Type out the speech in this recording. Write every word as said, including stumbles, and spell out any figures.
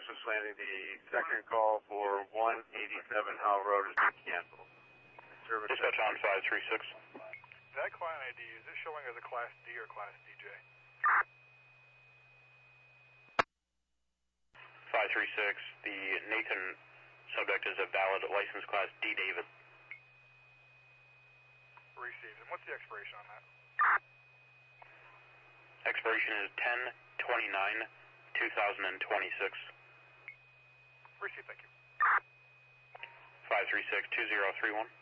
Westwest Landing, the second call for one eighty-seven Howell Road has been canceled. Service Dispatch on five three six. That client I D, is it showing as a Class D or Class D J? five three six, the Nathan subject is a valid license Class D David. Received. And what's the expiration on that? Expiration is ten twenty-nine two thousand twenty-six. Received, thank you. five three six two zero three one.